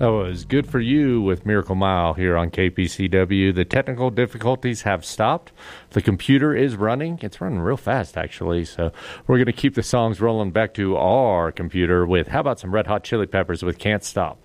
That was Good For You with Miracle Mile here on KPCW. The technical difficulties have stopped. The computer is running. It's running real fast, actually. So we're going to keep the songs rolling back to our computer with, how about some Red Hot Chili Peppers with Can't Stop?